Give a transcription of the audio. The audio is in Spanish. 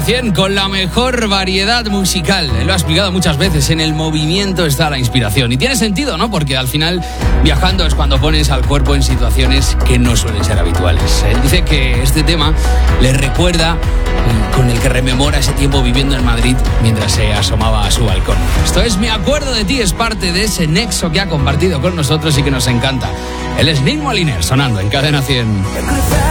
Cadena 100 con la mejor variedad musical. Lo ha explicado muchas veces, en el movimiento está la inspiración. Y tiene sentido, ¿no? Porque al final, viajando es cuando pones al cuerpo en situaciones que no suelen ser habituales. Él dice que este tema le recuerda, con el que rememora ese tiempo viviendo en Madrid mientras se asomaba a su balcón. Esto es Me acuerdo de ti, es parte de ese nexo que ha compartido con nosotros y que nos encanta. Él es Nick Moliner, sonando en Cadena 100.